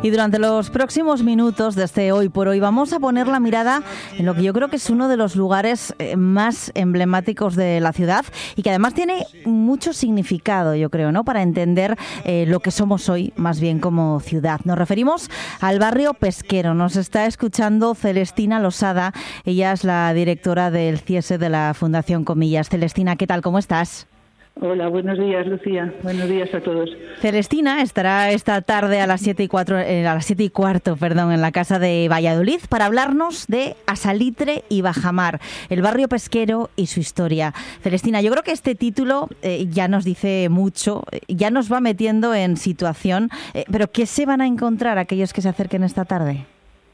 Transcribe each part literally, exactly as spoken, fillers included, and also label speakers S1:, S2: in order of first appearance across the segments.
S1: Y durante los próximos minutos de este Hoy por Hoy vamos a poner la mirada en lo que yo creo que es uno de los lugares más emblemáticos de la ciudad y que además tiene mucho significado, yo creo, ¿no? Para entender eh, lo que somos hoy, más bien como ciudad. Nos referimos al barrio pesquero. Nos está escuchando Celestina Losada. Ella es la directora del C I E S E de la Fundación Comillas. Celestina, ¿qué tal? ¿Cómo estás?
S2: Hola, buenos días, Lucía. Buenos días a todos.
S1: Celestina estará esta tarde a las siete y cuatro, eh, a las siete y cuarto, perdón, en la Casa de Valladolid para hablarnos de Asalitre y Bajamar, el barrio pesquero y su historia. Celestina, yo creo que este título eh, ya nos dice mucho, ya nos va metiendo en situación, eh, pero ¿qué se van a encontrar aquellos que se acerquen esta tarde?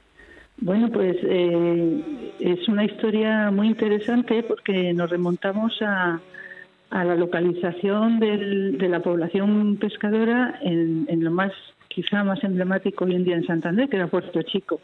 S2: Bueno, pues eh, es una historia muy interesante porque nos remontamos a a la localización del, de la población pescadora en, en lo más, quizá más emblemático hoy en día en Santander, que era Puerto Chico,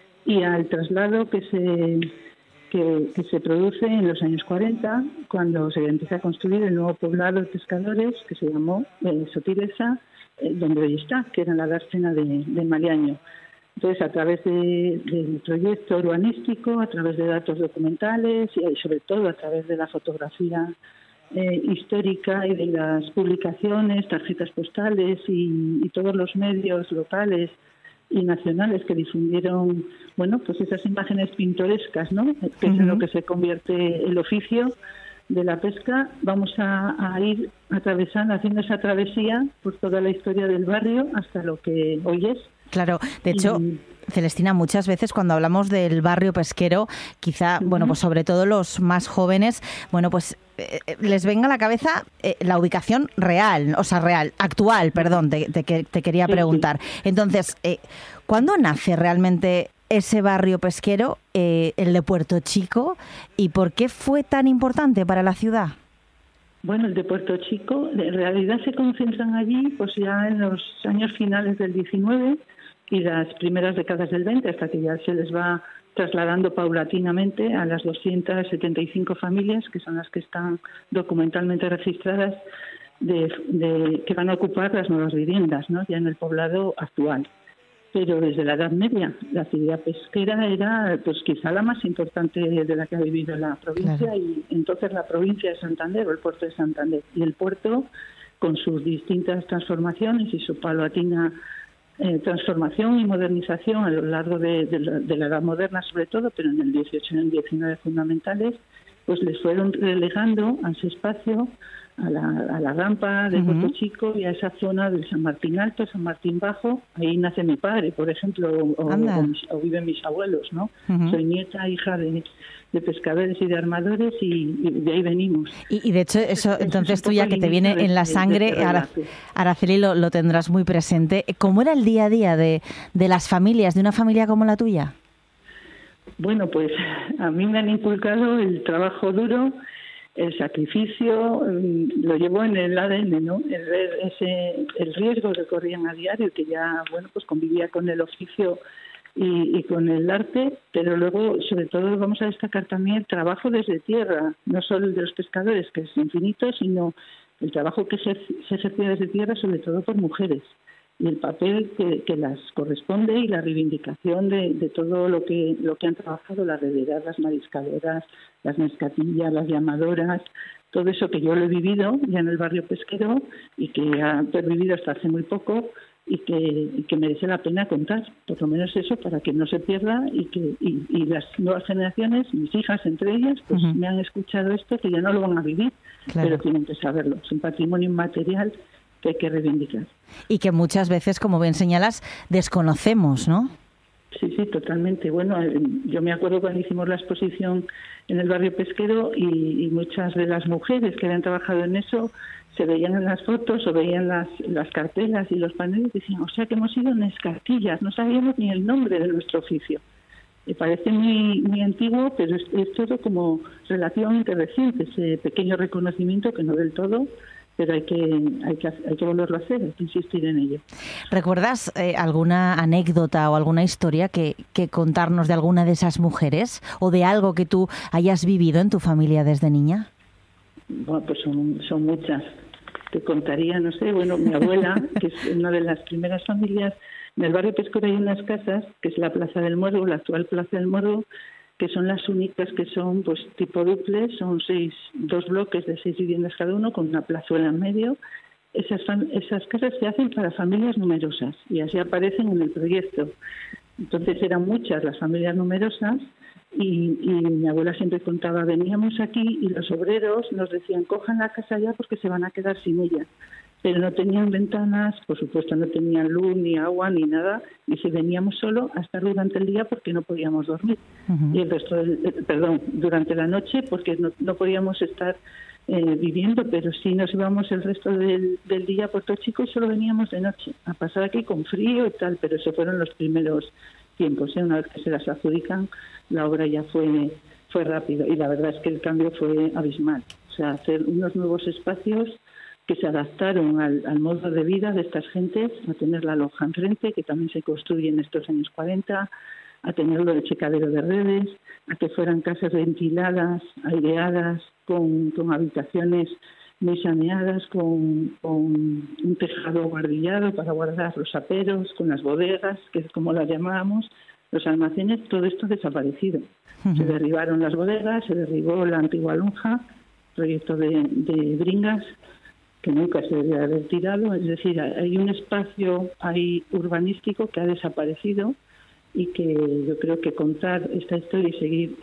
S2: y al traslado que se que, que se produce en los años cuarenta, cuando se empieza a construir el nuevo poblado de pescadores, que se llamó eh, Sotilesa, eh, donde hoy está, que era la dársena de, de Maliaño. Entonces, a través de, del proyecto urbanístico, a través de datos documentales y sobre todo a través de la fotografía Eh, histórica y de las publicaciones, tarjetas postales y, y todos los medios locales y nacionales que difundieron, bueno, pues esas imágenes pintorescas, ¿no? Que uh-huh. es en lo que se convierte el oficio de la pesca. Vamos a, a ir atravesando, haciendo esa travesía por toda la historia del barrio hasta lo que hoy es.
S1: Claro, de hecho, y, Celestina, muchas veces cuando hablamos del barrio pesquero, quizá, uh-huh. bueno, pues sobre todo los más jóvenes, bueno, pues eh, les venga a la cabeza eh, la ubicación real, o sea, real, actual, perdón, te, te, te quería preguntar. Sí, sí. Entonces, eh, ¿cuándo nace realmente ese barrio pesquero, eh, el de Puerto Chico, y por qué fue tan importante para la ciudad?
S2: Bueno, el de Puerto Chico, en realidad se concentran allí pues ya en los años finales del diecinueve y las primeras décadas del veinte, hasta que ya se les va trasladando paulatinamente a las doscientas setenta y cinco familias, que son las que están documentalmente registradas, de, de, que van a ocupar las nuevas viviendas, ¿no? Ya en el poblado actual. Pero desde la Edad Media la actividad pesquera era pues quizá la más importante de la que ha vivido la provincia, claro. Y entonces la provincia de Santander o el puerto de Santander. Y el puerto, con sus distintas transformaciones y su paulatina eh, transformación y modernización a lo largo de, de, la, de la Edad Moderna sobre todo, pero en el dieciocho y en el diecinueve fundamentales, pues les fueron relegando a ese espacio, a la, a la rampa de Puerto uh-huh. Chico y a esa zona del San Martín Alto, San Martín Bajo. Ahí nace mi padre, por ejemplo, o, o, o viven mis abuelos, ¿no? Uh-huh. Soy nieta, hija de, de pescadores y de armadores y, y de ahí venimos.
S1: Y, y de hecho, eso, eso entonces es tú ya que te viene de, en la sangre, de Ara, Araceli, lo, lo tendrás muy presente. ¿Cómo era el día a día de, de las familias, de una familia como la tuya?
S2: Bueno, pues a mí me han inculcado el trabajo duro, el sacrificio, lo llevo en el A D N, ¿no? El ver ese, el riesgo que corrían a diario, que ya, bueno, pues convivía con el oficio y, y con el arte, pero luego, sobre todo, vamos a destacar también el trabajo desde tierra, no solo el de los pescadores, que es infinito, sino el trabajo que se, se ejercía desde tierra, sobre todo por mujeres, y el papel que, que las corresponde y la reivindicación de, de todo lo que lo que han trabajado las rederas, las mariscadoras, las mezcatillas, las llamadoras, todo eso que yo lo he vivido ya en el barrio pesquero y que ha pervivido hasta hace muy poco y que, y que merece la pena contar, por lo menos eso, para que no se pierda y que y, y las nuevas generaciones, mis hijas entre ellas, pues uh-huh. me han escuchado esto, que ya no lo van a vivir, claro. Pero tienen que saberlo, es un patrimonio inmaterial que hay que reivindicar.
S1: Y que muchas veces, como bien señalas, desconocemos, ¿no?
S2: Sí, sí, totalmente. Bueno, yo me acuerdo cuando hicimos la exposición en el barrio pesquero y, y muchas de las mujeres que habían trabajado en eso se veían en las fotos o veían las, las cartelas y los paneles y decían, o sea que hemos ido en escartillas, no sabíamos ni el nombre de nuestro oficio. Me parece muy muy antiguo, pero es, es todo como relativamente reciente, ese pequeño reconocimiento que no del todo, pero hay que, hay que hay que volverlo a hacer, hay que insistir en ello.
S1: ¿Recuerdas eh, alguna anécdota o alguna historia que, que contarnos de alguna de esas mujeres o de algo que tú hayas vivido en tu familia desde niña?
S2: Bueno, pues son, son muchas. Te contaría, no sé, bueno, mi abuela, que es una de las primeras familias En el barrio Pesquero hay unas casas, que es la Plaza del Muergo, la actual Plaza del Muergo, que son las únicas que son pues tipo duples, son seis, dos bloques de seis viviendas cada uno, con una plazuela en medio. Esas, esas casas se hacen para familias numerosas y así aparecen en el proyecto. Entonces eran muchas las familias numerosas y, y mi abuela siempre contaba, veníamos aquí y los obreros nos decían, cojan la casa ya porque se van a quedar sin ella. Pero no tenían ventanas, por supuesto no tenían luz, ni agua, ni nada, y si veníamos solo a estar durante el día porque no podíamos dormir. Uh-huh. Y el resto, del, perdón, durante la noche porque no, no podíamos estar eh, viviendo, pero sí nos íbamos el resto del, del día a Puerto Chico y solo veníamos de noche, a pasar aquí con frío y tal, pero esos fueron los primeros tiempos, ¿eh? Una vez que se las adjudican, la obra ya fue, fue rápido, y la verdad es que el cambio fue abismal. O sea, hacer unos nuevos espacios que se adaptaron al, al modo de vida de estas gentes, a tener la lonja enfrente, que también se construye en estos años cuarenta, a tenerlo de checadero de redes, a que fueran casas ventiladas, aireadas, con, con habitaciones muy saneadas, con, con un tejado guardillado para guardar los aperos, con las bodegas, que es como las llamábamos, los almacenes, todo esto ha desaparecido. Uh-huh. Se derribaron las bodegas, se derribó la antigua lonja, proyecto de, de Bringas, que nunca se debe haber tirado, es decir, hay un espacio ahí urbanístico que ha desaparecido y que yo creo que contar esta historia y seguir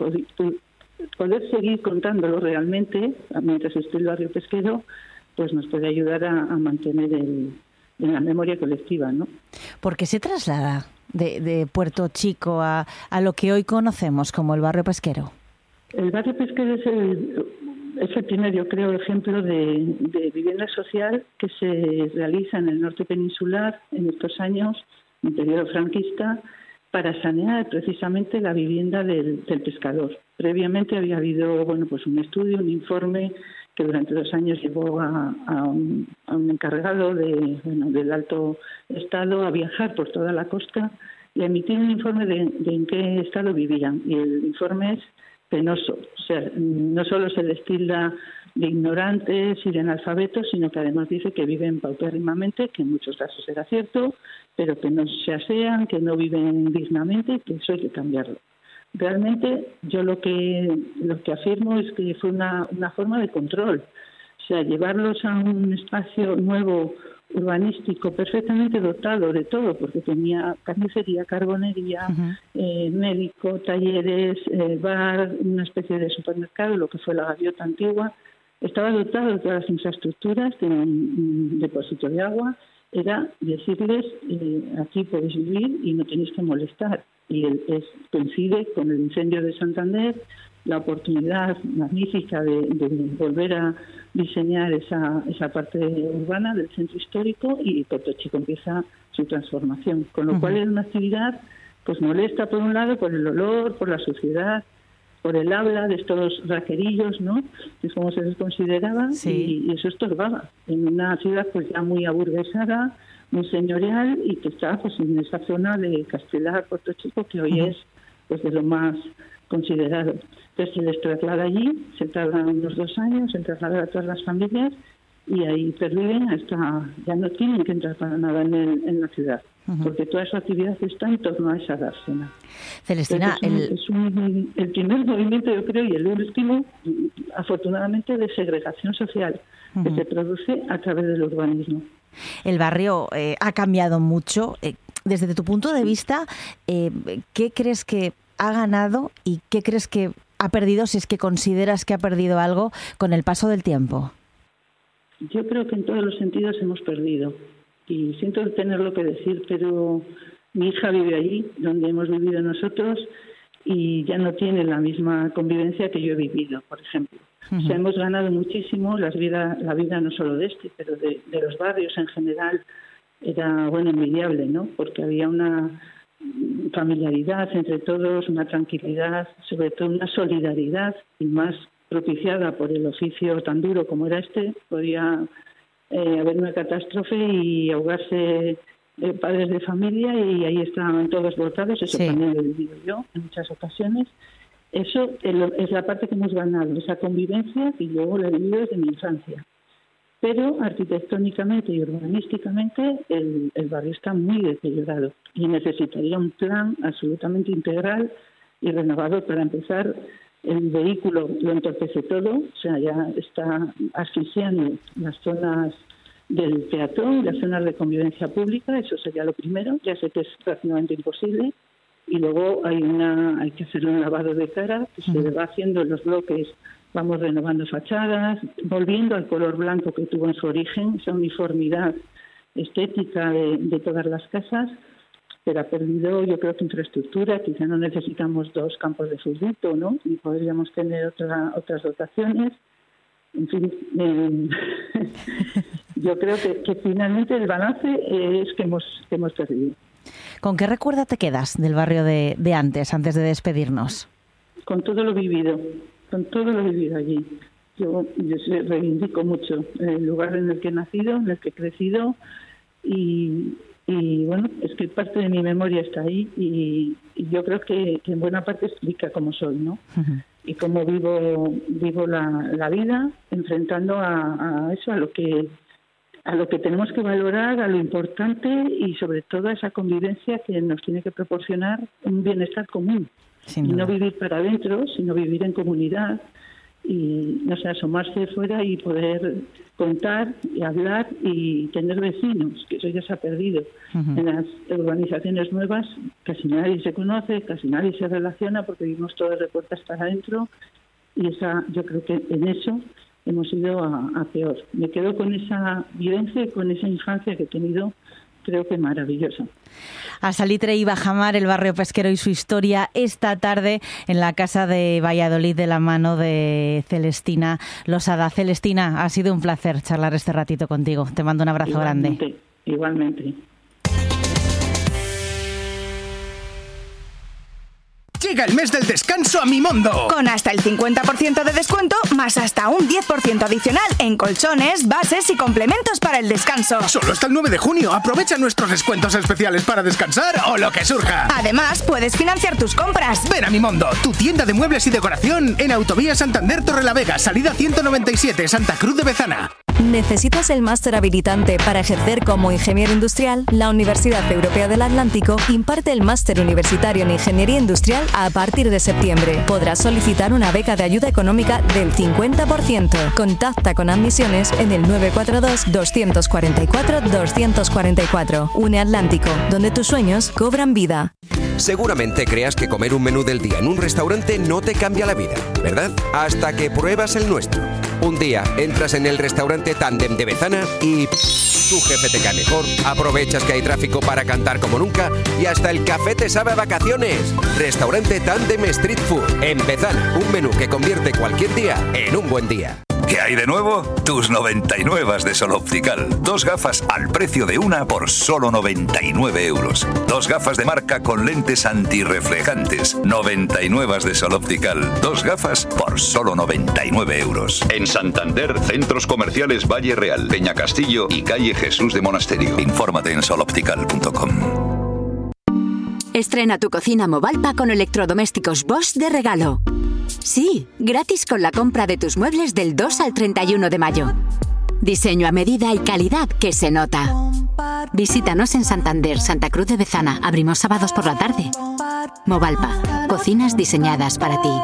S2: poder seguir contándolo realmente mientras esté el barrio pesquero, pues nos puede ayudar a, a mantener el, en la memoria colectiva, ¿no?
S1: ¿Por qué se traslada de, de Puerto Chico a, a lo que hoy conocemos como el barrio pesquero?
S2: El barrio pesquero es el Es el primer, yo creo, ejemplo de, de vivienda social que se realiza en el norte peninsular en estos años, en el periodo franquista, para sanear precisamente la vivienda del, del pescador. Previamente había habido, bueno, pues un estudio, un informe que durante dos años llevó a, a, un, a un encargado de, bueno, del alto estado a viajar por toda la costa y a emitir un informe de, de en qué estado vivían. Y el informe es penoso. O sea, no solo se les tilda de ignorantes y de analfabetos, sino que además dice que viven paupérrimamente, que en muchos casos era cierto, pero que no se asean, que no viven dignamente y que eso hay que cambiarlo. Realmente yo lo que lo que afirmo es que fue una, una forma de control. O sea, llevarlos a un espacio nuevo, urbanístico, perfectamente dotado de todo, porque tenía carnicería, carbonería, uh-huh. eh, médico, talleres, eh, bar, una especie de supermercado, lo que fue la gaviota antigua. Estaba dotado de todas las infraestructuras, tenía un, un depósito de agua. Era decirles, eh, aquí podéis vivir y no tenéis que molestar. Y el, es, coincide con el incendio de Santander, la oportunidad magnífica de, de volver a diseñar esa, esa parte urbana del centro histórico, y Puerto Chico empieza su transformación, con lo uh-huh. cual es una actividad pues molesta por un lado por el olor, por la suciedad, por el habla de estos raquerillos, ¿no? Que es como se les consideraba, sí. y, y eso estorbaba en una ciudad pues ya muy aburguesada, muy señorial, y que está pues en esa zona de Castelar, Puerto Chico, que hoy uh-huh. es pues de lo más considerado. Entonces se les traslada allí, se tardan unos dos años en trasladar a todas las familias y ahí perviven hasta, ya no tienen que entrar para nada en, el, en la ciudad, uh-huh. porque toda esa actividad está en torno a esa dársena.
S1: Celestina,
S2: es, un,
S1: el...
S2: es un, el primer movimiento, yo creo, y el último, afortunadamente, de segregación social uh-huh. que se produce a través del urbanismo.
S1: El barrio eh, ha cambiado mucho. Eh, desde tu punto de vista, eh, ¿qué crees que ha ganado y qué crees que ha perdido, si es que consideras que ha perdido algo con el paso del tiempo?
S2: Yo creo que en todos los sentidos hemos perdido. Y siento tenerlo que decir, pero mi hija vive allí, donde hemos vivido nosotros, y ya no tiene la misma convivencia que yo he vivido, por ejemplo. Uh-huh. O sea, hemos ganado muchísimo, las vida, la vida no solo de este, pero de, de los barrios en general era, bueno, envidiable, ¿no? Porque había una familiaridad entre todos, una tranquilidad, sobre todo una solidaridad, y más propiciada por el oficio tan duro como era este. Podía eh, haber una catástrofe y ahogarse eh, padres de familia, y ahí estaban todos botados. Eso sí. También lo he vivido yo en muchas ocasiones. Eso es la parte que hemos ganado, esa convivencia, y luego la he vivido desde mi infancia. pero arquitectónicamente y urbanísticamente el, el barrio está muy deteriorado y necesitaría un plan absolutamente integral y renovador. Para empezar, el vehículo lo entorpece todo, o sea, ya está asfixiando las zonas del peatón y las zonas de convivencia pública, eso sería lo primero. Ya sé que es prácticamente imposible. Y luego hay una hay que hacer un lavado de cara que se va haciendo en los bloques. Vamos renovando fachadas, volviendo al color blanco que tuvo en su origen, esa uniformidad estética de, de todas las casas, pero ha perdido, yo creo, que infraestructura. Quizá no necesitamos dos campos de fútbol, ¿no? Y podríamos tener otra, otras dotaciones. En fin, eh, yo creo que, que finalmente el balance es que hemos, que hemos perdido.
S1: ¿Con qué recuerdo te quedas del barrio de, de antes, antes de despedirnos?
S2: Con todo lo vivido, con todo lo vivido allí. Yo, yo reivindico mucho el lugar en el que he nacido, en el que he crecido y... Y bueno, es que parte de mi memoria está ahí y, y yo creo que, que en buena parte explica cómo soy, ¿no? Uh-huh. Y cómo vivo vivo la, la vida enfrentando a, a eso, a lo que a lo que tenemos que valorar, a lo importante y sobre todo a esa convivencia que nos tiene que proporcionar un bienestar común. Y no vivir para adentro, sino vivir en comunidad y, no sé, asomarse fuera y poder contar y hablar y tener vecinos, que eso ya se ha perdido. Uh-huh. En las urbanizaciones nuevas casi nadie se conoce, casi nadie se relaciona porque vivimos todos de puertas para adentro y esa, yo creo que en eso hemos ido a, a peor. Me quedo con esa vivencia y con esa infancia que he tenido, creo que maravillosa.
S1: A Salitre y Bajamar, el barrio pesquero y su historia, esta tarde en la Casa de Valladolid de la mano de Celestina Losada. Celestina, ha sido un placer charlar este ratito contigo. Te mando un abrazo
S2: igualmente,
S1: grande.
S2: Igualmente.
S3: Llega el mes del descanso a Mimondo.
S4: Con hasta el cincuenta por ciento de descuento, más hasta un diez por ciento adicional en colchones, bases y complementos para el descanso.
S3: Solo hasta el nueve de junio. Aprovecha nuestros descuentos especiales para descansar o lo que surja.
S4: Además, puedes financiar tus compras.
S3: Ven a Mimondo, tu tienda de muebles y decoración en Autovía Santander Torrelavega, salida ciento noventa y siete, Santa Cruz de Bezana.
S5: ¿Necesitas el máster habilitante para ejercer como ingeniero industrial? La Universidad Europea del Atlántico imparte el máster universitario en Ingeniería Industrial a partir de septiembre. Podrás solicitar una beca de ayuda económica del cincuenta por ciento. Contacta con admisiones en el nueve cuatro dos, dos cuatro cuatro, dos cuatro cuatro. Une Atlántico, donde tus sueños cobran vida.
S6: Seguramente creas que comer un menú del día en un restaurante no te cambia la vida, ¿verdad? Hasta que pruebas el nuestro. Un día entras en el restaurante Tándem de Bezana y tu jefe te cae mejor, aprovechas que hay tráfico para cantar como nunca y hasta el café te sabe a vacaciones. Restaurante Tándem Street Food en Bezana, un menú que convierte cualquier día en un buen día.
S7: ¿Qué hay de nuevo? Tus noventa y nueve de Sol Optical. Dos gafas al precio de una por solo noventa y nueve euros. Dos gafas de marca con lentes antirreflejantes. noventa y nueve de Sol Optical. Dos gafas por solo noventa y nueve euros.
S8: En Santander, centros comerciales Valle Real, Peña Castillo y calle Jesús de Monasterio.
S7: Infórmate en sol optical punto com.
S9: Estrena tu cocina Movalpa con electrodomésticos Bosch de regalo. Sí, gratis con la compra de tus muebles del dos al treinta y uno de mayo. Diseño a medida y calidad que se nota. Visítanos en Santander, Santa Cruz de Bezana. Abrimos sábados por la tarde. Movalpa, cocinas diseñadas para ti.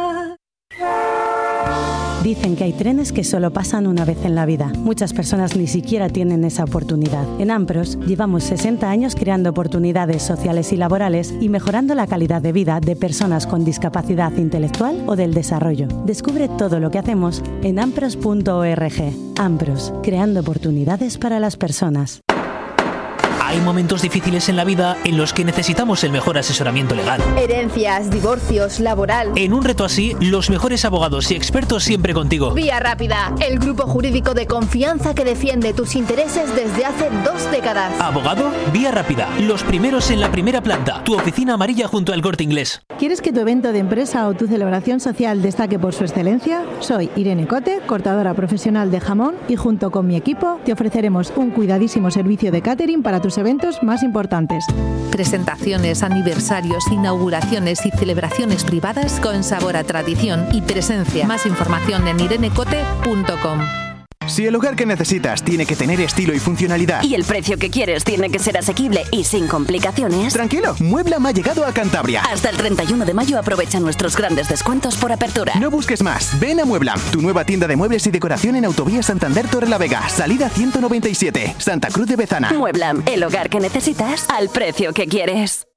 S10: Dicen que hay trenes que solo pasan una vez en la vida. Muchas personas ni siquiera tienen esa oportunidad. En Ampros llevamos sesenta años creando oportunidades sociales y laborales y mejorando la calidad de vida de personas con discapacidad intelectual o del desarrollo. Descubre todo lo que hacemos en ampros punto org. Ampros, creando oportunidades para las personas.
S11: Hay momentos difíciles en la vida en los que necesitamos el mejor asesoramiento legal.
S12: Herencias, divorcios, laboral.
S11: En un reto así, los mejores abogados y expertos siempre contigo.
S12: Vía Rápida, el grupo jurídico de confianza que defiende tus intereses desde hace dos décadas.
S11: Abogado, Vía Rápida, los primeros en la primera planta. Tu oficina amarilla junto al Corte Inglés.
S13: ¿Quieres que tu evento de empresa o tu celebración social destaque por su excelencia? Soy Irene Cote, cortadora profesional de jamón, y junto con mi equipo te ofreceremos un cuidadísimo servicio de catering para tus eventos más importantes.
S14: Presentaciones, aniversarios, inauguraciones y celebraciones privadas con sabor a tradición y presencia. Más información en irenecote punto com.
S3: Si el hogar que necesitas tiene que tener estilo y funcionalidad,
S15: y el precio que quieres tiene que ser asequible y sin complicaciones,
S3: tranquilo, Mueblam ha llegado a Cantabria.
S15: Hasta el treinta y uno de mayo aprovecha nuestros grandes descuentos por apertura.
S3: No busques más, ven a Mueblam, tu nueva tienda de muebles y decoración en Autovía Santander Torrelavega, salida ciento noventa y siete, Santa Cruz de Bezana.
S15: Mueblam, el hogar que necesitas al precio que quieres.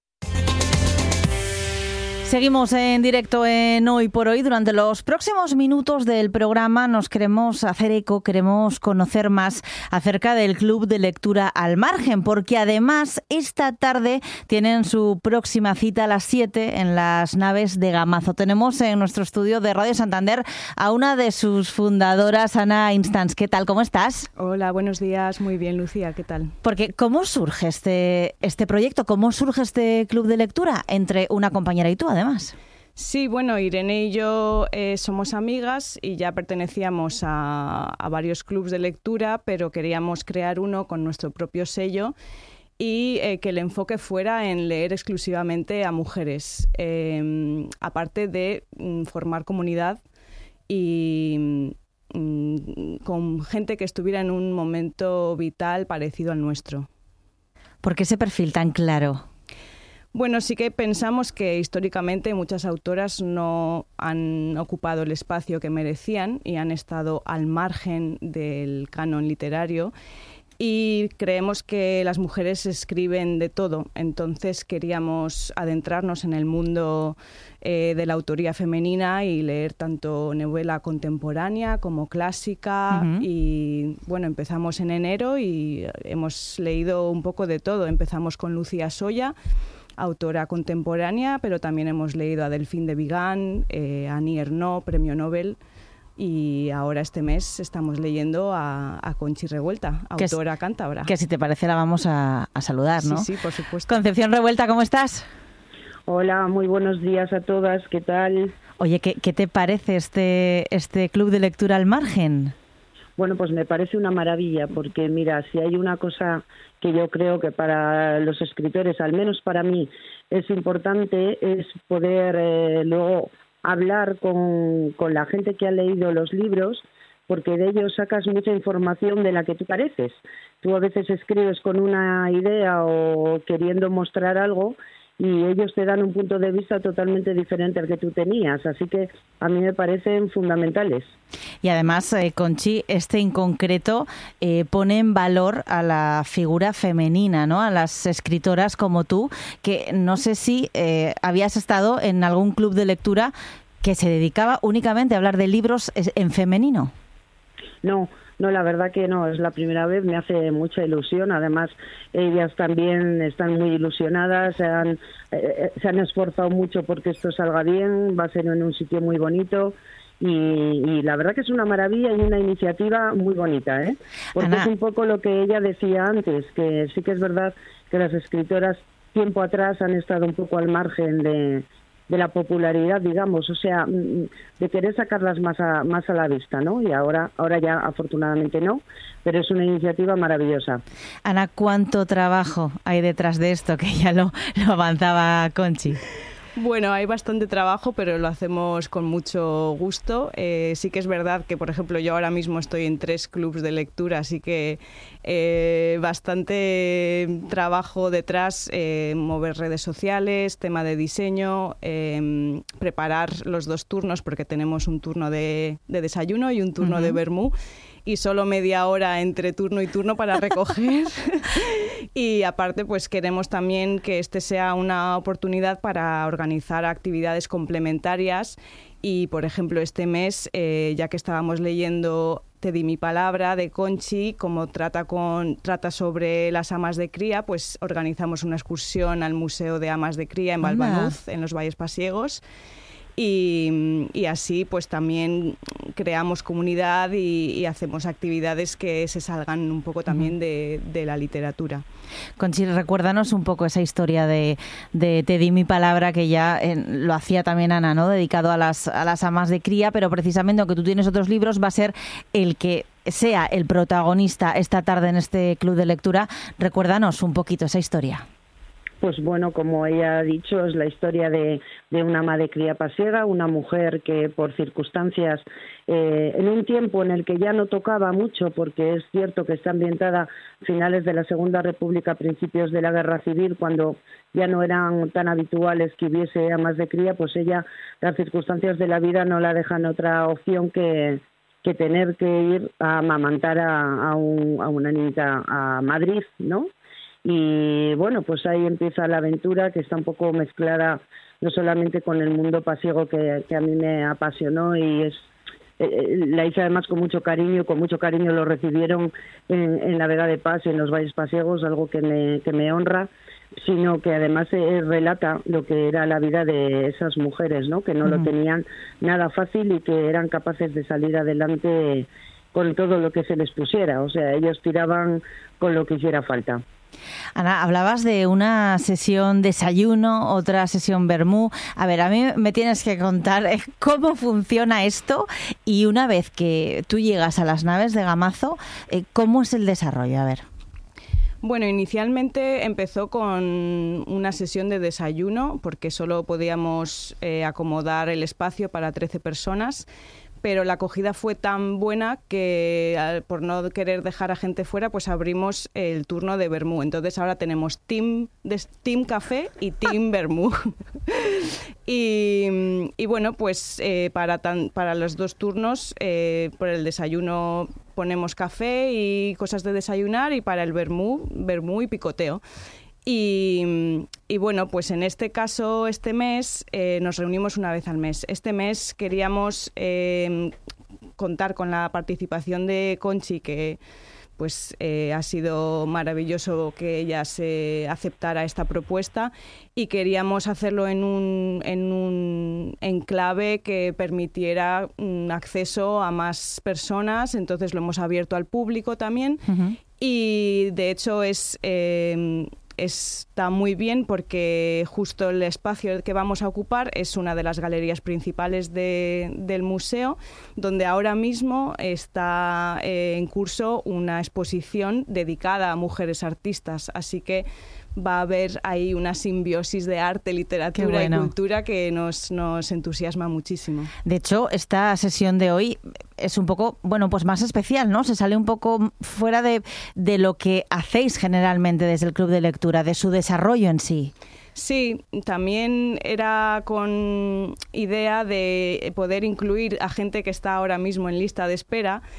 S1: Seguimos en directo en Hoy por Hoy. Durante los próximos minutos del programa nos queremos hacer eco, queremos conocer más acerca del Club de Lectura Al Margen, porque además esta tarde tienen su próxima cita a las siete en las naves de Gamazo. Tenemos en nuestro estudio de Radio Santander a una de sus fundadoras, Ana Instans. ¿Qué tal? ¿Cómo estás?
S16: Hola, buenos días. Muy bien, Lucía. ¿Qué tal?
S1: Porque ¿cómo surge este, este proyecto? ¿Cómo surge este Club de Lectura entre una compañera y tú, además?
S16: Sí, bueno, Irene y yo eh, somos amigas y ya pertenecíamos a, a varios clubs de lectura, pero queríamos crear uno con nuestro propio sello y eh, que el enfoque fuera en leer exclusivamente a mujeres, eh, aparte de mm, formar comunidad y mm, con gente que estuviera en un momento vital parecido al nuestro.
S1: ¿Por qué ese perfil tan claro?
S16: Bueno, sí que pensamos que históricamente muchas autoras no han ocupado el espacio que merecían y han estado al margen del canon literario, y creemos que las mujeres escriben de todo. Entonces queríamos adentrarnos en el mundo eh, de la autoría femenina y leer tanto novela contemporánea como clásica. Uh-huh. Y bueno, empezamos en enero y hemos leído un poco de todo. Empezamos con Lucía Soya, autora contemporánea, pero también hemos leído a Delphine de Vigan, eh, a Annie Ernaux, premio Nobel, y ahora este mes estamos leyendo a, a Conchi Revuelta, autora
S1: que,
S16: cántabra.
S1: Que si te parece la vamos a, a saludar, ¿no?
S16: Sí, sí, por supuesto.
S1: Concepción Revuelta, ¿cómo estás?
S17: Hola, muy buenos días a todas, ¿qué tal?
S1: Oye, ¿qué, qué te parece este, este Club de Lectura Al Margen?
S17: Bueno, pues me parece una maravilla, porque mira, si hay una cosa que yo creo que para los escritores, al menos para mí, es importante, es poder eh, luego hablar con, con la gente que ha leído los libros, porque de ellos sacas mucha información de la que tú careces. Tú a veces escribes con una idea o queriendo mostrar algo, y ellos te dan un punto de vista totalmente diferente al que tú tenías. Así que a mí me parecen fundamentales.
S1: Y además, eh, Conchi, este en concreto eh, pone en valor a la figura femenina, ¿no? A las escritoras como tú, que no sé si eh, habías estado en algún club de lectura que se dedicaba únicamente a hablar de libros en femenino.
S17: No. No, la verdad que no, es la primera vez, me hace mucha ilusión. Además, ellas también están muy ilusionadas, se han, eh, se han esforzado mucho porque esto salga bien, va a ser en un sitio muy bonito. Y, y la verdad que es una maravilla y una iniciativa muy bonita, ¿eh? Porque Ana, es un poco lo que ella decía antes, que sí que es verdad que las escritoras tiempo atrás han estado un poco al margen de... de la popularidad, digamos, o sea, de querer sacarlas más a, más a la vista, ¿no? Y ahora, ahora ya afortunadamente no, pero es una iniciativa maravillosa.
S1: Ana, ¿cuánto trabajo hay detrás de esto? Que ya lo, lo avanzaba Conchi.
S16: Bueno, hay bastante trabajo, pero lo hacemos con mucho gusto. Eh, sí que es verdad que, por ejemplo, yo ahora mismo estoy en tres clubs de lectura, así que eh, bastante trabajo detrás, eh, mover redes sociales, tema de diseño, eh, preparar los dos turnos, porque tenemos un turno de, de desayuno y un turno uh-huh. de vermú, y solo media hora entre turno y turno para recoger. Y aparte, pues queremos también que este sea una oportunidad para organizar actividades complementarias. Y, por ejemplo, este mes, eh, ya que estábamos leyendo Te di mi palabra, de Conchi, como trata, con, trata sobre las amas de cría, pues organizamos una excursión al Museo de Amas de Cría en Valvanuz, en los Valles Pasiegos. Y, y así pues también creamos comunidad y, y hacemos actividades que se salgan un poco también uh-huh. de, de la literatura.
S1: Conchi, recuérdanos un poco esa historia de, de Te di mi palabra, que ya eh, lo hacía también Ana, ¿no? Dedicado a las, a las amas de cría, pero precisamente aunque tú tienes otros libros, va a ser el que sea el protagonista esta tarde en este club de lectura. Recuérdanos un poquito esa historia.
S17: pues bueno, como ella ha dicho, es la historia de, de una ama de cría pasiega, una mujer que por circunstancias, eh, en un tiempo en el que ya no tocaba mucho, porque es cierto que está ambientada a finales de la Segunda República, principios de la Guerra Civil, cuando ya no eran tan habituales que hubiese amas de cría, pues ella, las circunstancias de la vida no la dejan otra opción que, que tener que ir a amamantar a, a, un, a una niñita a Madrid, ¿no? Y bueno, pues ahí empieza la aventura, que está un poco mezclada no solamente con el mundo pasiego que, que a mí me apasionó, y es eh, la hice además con mucho cariño, con mucho cariño lo recibieron en, en la Vega de Pas, en los Valles Pasiegos, algo que me, que me honra, sino que además eh, relata lo que era la vida de esas mujeres, ¿no? Que no uh-huh. lo tenían nada fácil y que eran capaces de salir adelante con todo lo que se les pusiera, o sea, ellos tiraban con lo que hiciera falta.
S1: Ana, hablabas de una sesión desayuno, otra sesión vermú. A ver, a mí me tienes que contar cómo funciona esto, y una vez que tú llegas a las naves de Gamazo, ¿cómo es el desarrollo? A ver.
S16: Bueno, inicialmente empezó con una sesión de desayuno, porque solo podíamos eh, acomodar el espacio para trece personas, pero la acogida fue tan buena que, por no querer dejar a gente fuera, pues abrimos el turno de vermú. Entonces ahora tenemos team, de, team café y team vermú. y, y bueno, pues eh, para, tan, para los dos turnos, eh, por el desayuno ponemos café y cosas de desayunar, y para el vermú, vermú y picoteo. Y, y bueno, pues en este caso, este mes, eh, nos reunimos una vez al mes. Este mes queríamos eh, contar con la participación de Conchi, que pues eh, ha sido maravilloso que ella se aceptara esta propuesta, y queríamos hacerlo en un, en un enclave que permitiera un acceso a más personas. Entonces lo hemos abierto al público también. Uh-huh. Y de hecho es... Eh, está muy bien, porque justo el espacio que vamos a ocupar es una de las galerías principales de, del museo, donde ahora mismo está eh, en curso una exposición dedicada a mujeres artistas, así que va a haber ahí una simbiosis de arte, literatura bueno. y cultura que nos, nos entusiasma muchísimo.
S1: De hecho, esta sesión de hoy es un poco, bueno, pues más especial, ¿no? Se sale un poco fuera de, de lo que hacéis generalmente desde el Club de Lectura, de su desarrollo en sí.
S16: Sí, también era con idea de poder incluir a gente que está ahora mismo en lista de espera,